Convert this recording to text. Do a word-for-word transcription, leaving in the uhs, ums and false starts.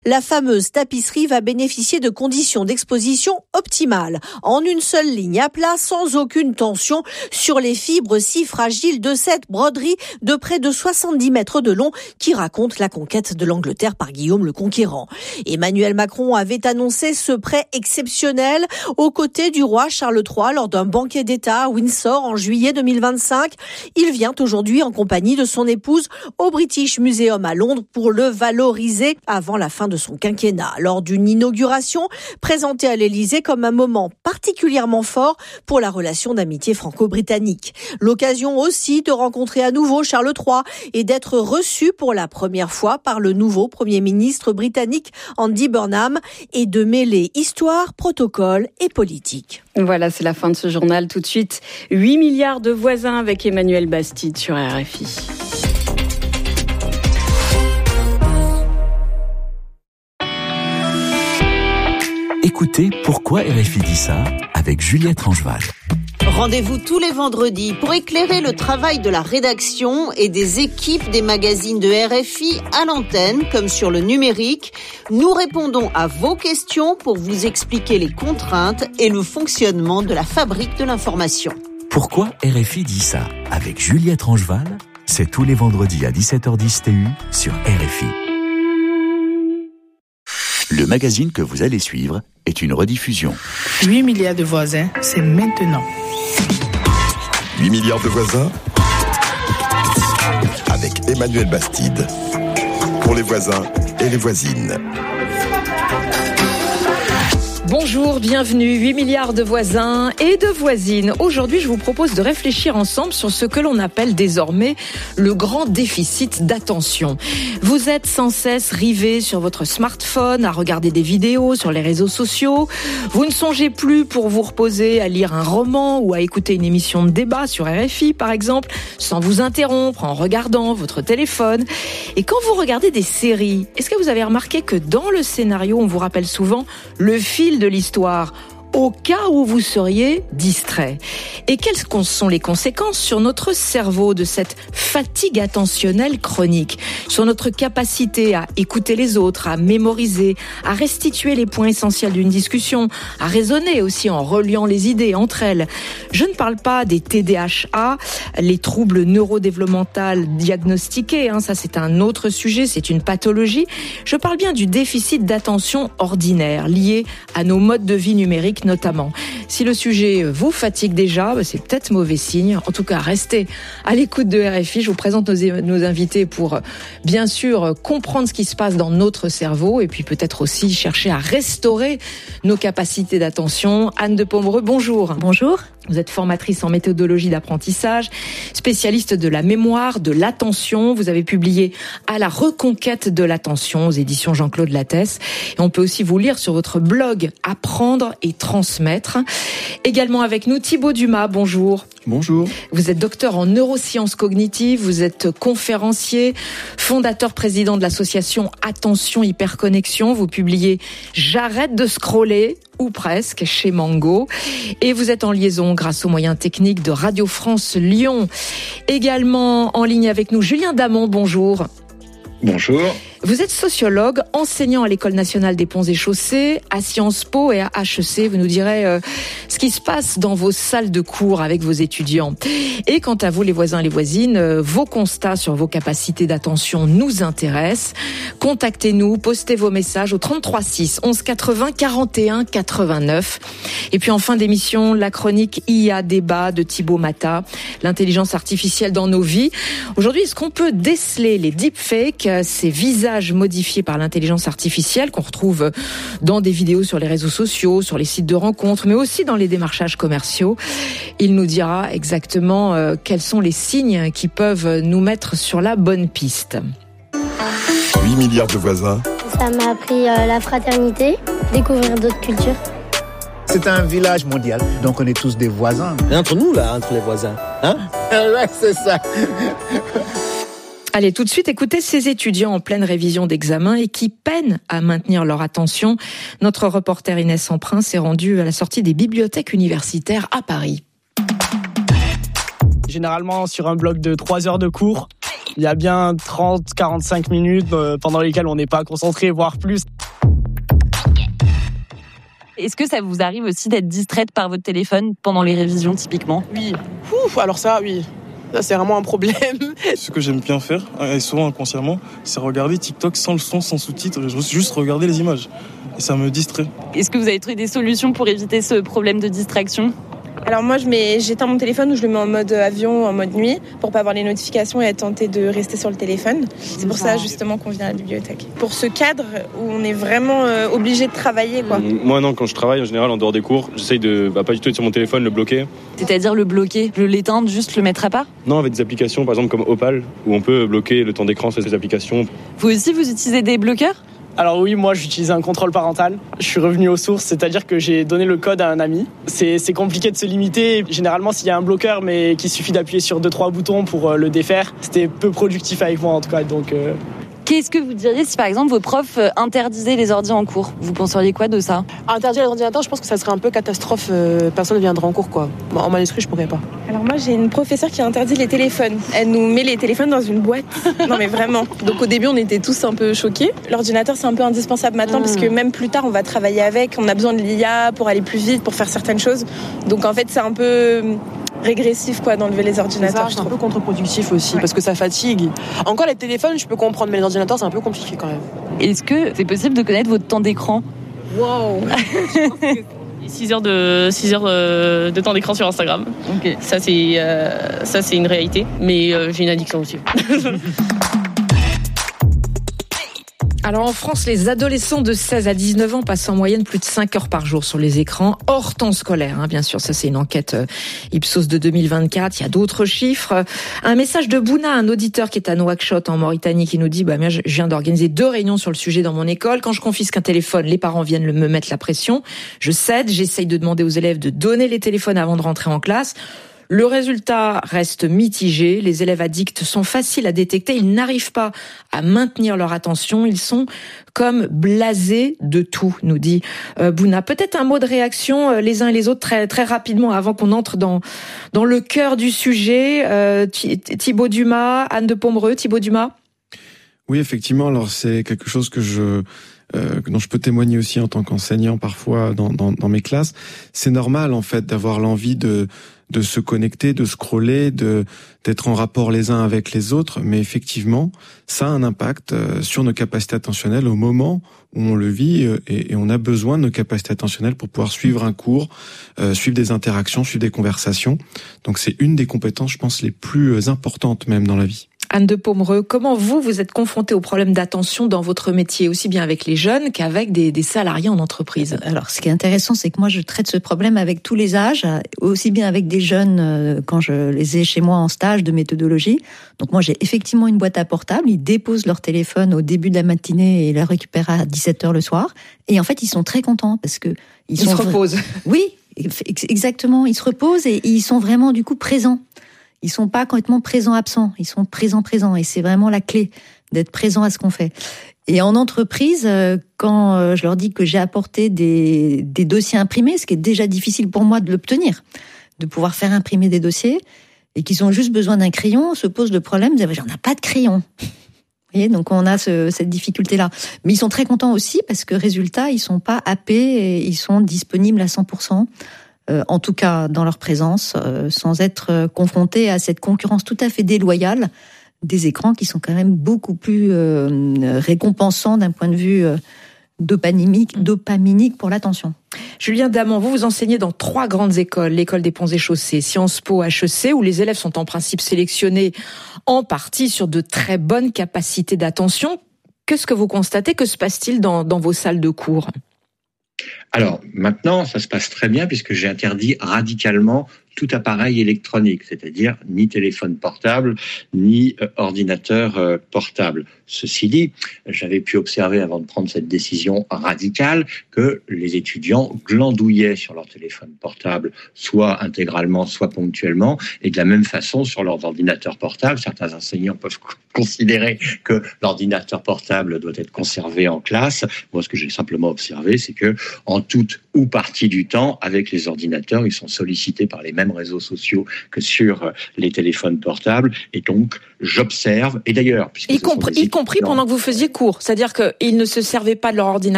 La fameuse tapisserie va bénéficier de conditions d'exposition optimales, en une seule ligne à plat, sans aucune tension sur les fibres si fragiles de cette broderie de près de soixante-dix mètres de long qui raconte la conquête de l'Angleterre par Guillaume le Conquérant. Emmanuel Macron avait annoncé ce prêt exceptionnel aux côtés du roi Charles trois lors d'un banquet d'État à Windsor en juillet deux mille vingt-cinq. Il vient aujourd'hui en compagnie de son épouse au British Museum à Londres pour le valoriser avant la fin de son quinquennat, lors d'une inauguration présentée à l'Élysée comme un moment particulièrement fort pour la relation d'amitié franco-britannique. L'occasion aussi de rencontrer à nouveau Charles trois et d'être reçu pour la première fois par le nouveau Premier ministre britannique Andy Burnham et de mêler histoire, protocole et politique. Voilà, c'est la fin de ce journal. Tout de suite, huit milliards de voisins avec Emmanuel Bastide sur R F I. Écoutez Pourquoi R F I dit ça avec Juliette Rangeval. Rendez-vous tous les vendredis pour éclairer le travail de la rédaction et des équipes des magazines de R F I à l'antenne comme sur le numérique. Nous répondons à vos questions pour vous expliquer les contraintes et le fonctionnement de la fabrique de l'information. Pourquoi R F I dit ça avec Juliette Rangeval, c'est tous les vendredis à dix-sept heures dix T U sur R F I. Le magazine que vous allez suivre est une rediffusion. huit milliards de voisins, c'est maintenant. huit milliards de voisins avec Emmanuel Bastide. Pour les voisins et les voisines. Bonjour, bienvenue, huit milliards de voisins et de voisines. Aujourd'hui, je vous propose de réfléchir ensemble sur ce que l'on appelle désormais le grand déficit d'attention. Vous êtes sans cesse rivés sur votre smartphone, à regarder des vidéos sur les réseaux sociaux. Vous ne songez plus pour vous reposer à lire un roman ou à écouter une émission de débat sur R F I, par exemple, sans vous interrompre en regardant votre téléphone. Et quand vous regardez des séries, est-ce que vous avez remarqué que dans le scénario, on vous rappelle souvent le fil de l'histoire au cas où vous seriez distrait? Et quelles sont les conséquences sur notre cerveau de cette fatigue attentionnelle chronique, sur notre capacité à écouter les autres, à mémoriser, à restituer les points essentiels d'une discussion, à raisonner aussi en reliant les idées entre elles? Je ne parle pas des T D A H, les troubles neurodéveloppementaux diagnostiqués, hein, ça c'est un autre sujet, c'est une pathologie. Je parle bien du déficit d'attention ordinaire lié à nos modes de vie numériques notamment. Si le sujet vous fatigue déjà, c'est peut-être mauvais signe. En tout cas, restez à l'écoute de R F I. Je vous présente nos, nos invités pour, bien sûr, comprendre ce qui se passe dans notre cerveau et puis peut-être aussi chercher à restaurer nos capacités d'attention. Anne de Pomereux, bonjour. Bonjour. Vous êtes formatrice en méthodologie d'apprentissage, spécialiste de la mémoire, de l'attention. Vous avez publié À la reconquête de l'attention aux éditions Jean-Claude Lattès. Et on peut aussi vous lire sur votre blog Apprendre et transmettre. Également avec nous Thibaut Dumas, bonjour. Bonjour. Vous êtes docteur en neurosciences cognitives, vous êtes conférencier, fondateur président de l'association Attention Hyperconnexion. Vous publiez J'arrête de scroller, ou presque, chez Mango. Et vous êtes en liaison grâce aux moyens techniques de Radio France Lyon. Également en ligne avec nous, Julien Damon, bonjour. Bonjour. Vous êtes sociologue, enseignant à l'École nationale des ponts et chaussées, à Sciences Po et à H E C. Vous nous direz euh, ce qui se passe dans vos salles de cours avec vos étudiants. Et quant à vous, les voisins et les voisines, euh, vos constats sur vos capacités d'attention nous intéressent. Contactez-nous, postez vos messages au trente-trois six onze quatre-vingts quarante et un quatre-vingt-neuf. Et puis en fin d'émission, la chronique I A débat de Thibaut Mata, l'intelligence artificielle dans nos vies. Aujourd'hui, est-ce qu'on peut déceler les deepfakes, ces visages modifiés par l'intelligence artificielle qu'on retrouve dans des vidéos sur les réseaux sociaux, sur les sites de rencontres, mais aussi dans les démarchages commerciaux? Il nous dira exactement euh, quels sont les signes qui peuvent nous mettre sur la bonne piste. huit milliards de voisins. Ça m'a appris euh, la fraternité, découvrir d'autres cultures. C'est un village mondial, donc on est tous des voisins. Et entre nous, là, entre les voisins, hein? Ouais, c'est ça. Allez, tout de suite, écoutez ces étudiants en pleine révision d'examen et qui peinent à maintenir leur attention. Notre reporter Inès Emprin s'est rendue à la sortie des bibliothèques universitaires à Paris. Généralement, sur un bloc de trois heures de cours, Il y a bien trente à quarante-cinq minutes pendant lesquelles on n'est pas concentré, voire plus. Est-ce que ça vous arrive aussi d'être distraite par votre téléphone pendant les révisions typiquement ? Oui. Ouf, alors ça, oui. Ça, c'est vraiment un problème. Ce que j'aime bien faire, et souvent inconsciemment, c'est regarder TikTok sans le son, sans sous-titres, juste regarder les images. Et ça me distrait. Est-ce que vous avez trouvé des solutions pour éviter ce problème de distraction ? Alors moi, je mets, j'éteins mon téléphone ou je le mets en mode avion, en mode nuit, pour pas avoir les notifications et être tenté de rester sur le téléphone. C'est pour ça justement qu'on vient à la bibliothèque. Pour ce cadre où on est vraiment euh, obligé de travailler, quoi. Moi non, quand je travaille en général en dehors des cours, j'essaye de bah, pas du tout être sur mon téléphone, le bloquer. C'est-à-dire le bloquer, le l'éteindre, juste le mettre à part ? Non, avec des applications par exemple comme Opal, où on peut bloquer le temps d'écran sur ces applications. Vous aussi, vous utilisez des bloqueurs ? Alors oui, moi j'utilise un contrôle parental. Je suis revenu aux sources, c'est-à-dire que j'ai donné le code à un ami. C'est, c'est compliqué de se limiter. Généralement, s'il y a un bloqueur, mais qu'il suffit d'appuyer sur deux trois boutons pour le défaire, c'était peu productif avec moi en tout cas. Donc, euh... Qu'est-ce que vous diriez si par exemple vos profs interdisaient les ordi en cours ? Vous penseriez quoi de ça ? Interdire les ordinateurs, je pense que ça serait un peu catastrophe. Euh, personne ne viendra en cours, quoi. En manuscrit, je pourrais pas. Alors moi, j'ai une professeure qui interdit les téléphones. Elle nous met les téléphones dans une boîte. Non mais vraiment. Donc au début, on était tous un peu choqués. L'ordinateur, c'est un peu indispensable maintenant mmh. parce que même plus tard, on va travailler avec. On a besoin de l'I A pour aller plus vite, pour faire certaines choses. Donc en fait, c'est un peu régressif quoi d'enlever les ordinateurs. C'est, ça, c'est un peu contre-productif aussi ouais. parce que ça fatigue. Encore les téléphones, je peux comprendre, mais les ordinateurs, c'est un peu compliqué quand même. Est-ce que c'est possible de connaître votre temps d'écran ? Wow. six heures de six heures de temps d'écran sur Instagram. Ok. Ça c'est euh, ça c'est une réalité, mais euh, j'ai une addiction aussi. Alors en France, les adolescents de seize à dix-neuf ans passent en moyenne plus de cinq heures par jour sur les écrans, hors temps scolaire, hein, bien sûr. Ça, c'est une enquête Ipsos de deux mille vingt-quatre. Il y a d'autres chiffres. Un message de Bouna, un auditeur qui est à Nouakchott, en Mauritanie, qui nous dit bah, « Je viens d'organiser deux réunions sur le sujet dans mon école. Quand je confisque un téléphone, les parents viennent me mettre la pression. Je cède, j'essaye de demander aux élèves de donner les téléphones avant de rentrer en classe. » Le résultat reste mitigé. Les élèves addicts sont faciles à détecter. Ils n'arrivent pas à maintenir leur attention. Ils sont comme blasés de tout, nous dit euh, Bouna. Peut-être un mot de réaction, euh, les uns et les autres, très très rapidement, avant qu'on entre dans dans le cœur du sujet. Euh, Thibaut Dumas, Anne de Pomereux. Thibaut Dumas. Oui, effectivement. Alors c'est quelque chose que je Euh, dont je peux témoigner aussi en tant qu'enseignant parfois dans, dans, dans mes classes. C'est normal en fait d'avoir l'envie de de se connecter, de scroller, de d'être en rapport les uns avec les autres, mais effectivement, ça a un impact sur nos capacités attentionnelles au moment où on le vit et, et on a besoin de nos capacités attentionnelles pour pouvoir suivre un cours, euh, suivre des interactions, suivre des conversations. Donc c'est une des compétences, je pense, les plus importantes même dans la vie. Anne de Pomereux, comment vous, vous êtes confrontée aux problèmes d'attention dans votre métier, aussi bien avec les jeunes qu'avec des, des salariés en entreprise ? Alors, ce qui est intéressant, c'est que moi, je traite ce problème avec tous les âges, aussi bien avec des jeunes euh, quand je les ai chez moi en stage de méthodologie. Donc moi, j'ai effectivement une boîte à portable. Ils déposent leur téléphone au début de la matinée et le récupèrent à dix-sept heures le soir. Et en fait, ils sont très contents parce que ils, ils sont se reposent. Oui, exactement. Ils se reposent et ils sont vraiment du coup présents. Ils sont pas complètement présents-absents, ils sont présents-présents. Et c'est vraiment la clé, d'être présent à ce qu'on fait. Et en entreprise, quand je leur dis que j'ai apporté des, des dossiers imprimés, ce qui est déjà difficile pour moi de l'obtenir, de pouvoir faire imprimer des dossiers, et qu'ils ont juste besoin d'un crayon, se pose le problème, ils disent, on n'a pas de crayon. Vous voyez, donc on a ce, cette difficulté-là. Mais ils sont très contents aussi, parce que résultat, ils sont pas happés, et ils sont disponibles à cent pour cent. Euh, en tout cas dans leur présence, euh, sans être confrontés à cette concurrence tout à fait déloyale des écrans qui sont quand même beaucoup plus euh, récompensants d'un point de vue euh, dopaminique, dopaminique pour l'attention. Julien Damant, vous vous enseignez dans trois grandes écoles, l'école des Ponts et Chaussées, Sciences Po, H E C, où les élèves sont en principe sélectionnés en partie sur de très bonnes capacités d'attention. Qu'est-ce que vous constatez ? Que se passe-t-il dans, dans vos salles de cours ? Alors, maintenant, ça se passe très bien puisque j'ai interdit radicalement tout appareil électronique, c'est-à-dire ni téléphone portable, ni euh, ordinateur euh, portable. Ceci dit, j'avais pu observer avant de prendre cette décision radicale que les étudiants glandouillaient sur leur téléphone portable, soit intégralement, soit ponctuellement, et de la même façon sur leurs ordinateurs portables. Certains enseignants peuvent considérer que l'ordinateur portable doit être conservé en classe. Moi, ce que j'ai simplement observé, c'est que en toute ou partie du temps avec les ordinateurs. Ils sont sollicités par les mêmes réseaux sociaux que sur les téléphones portables. Et donc, j'observe. Et d'ailleurs, puisque y compris, y compris pendant que vous faisiez cours, c'est-à-dire qu'ils ne se servaient pas de leur ordinateur